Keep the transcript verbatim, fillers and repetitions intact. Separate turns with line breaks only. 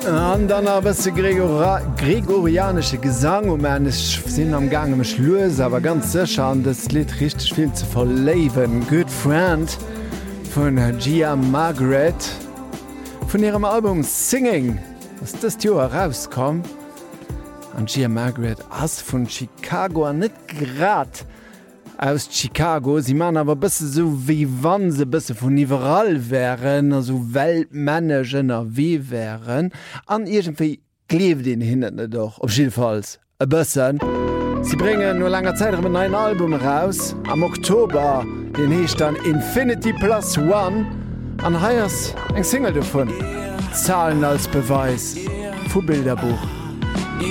An dann a bësse Gregora gregorianesche Gesang um ennech sinn am Gang mech Lues, awer ganz secher an des Lied richtig viel ze verlewen. Good Friend vun Gia Margaret vun ihrem Album Singing, ass dës Joer herauskom. An Gia Margaret ass vun Chicago an net grad aus Chicago, sie man awer bësse so wie wann se bësse vun Niveral wären, also Weltmanagener wie wären, an irgendwie kleef den hinnen doch, op Schifalls e bëssen. Sie bringen nur langer Zeit mit ein Album raus, am Oktober, den hecht dann Infinity Plus One, an heiers eng Single davon. Zahlen als Beweis, vu Bilderbuch.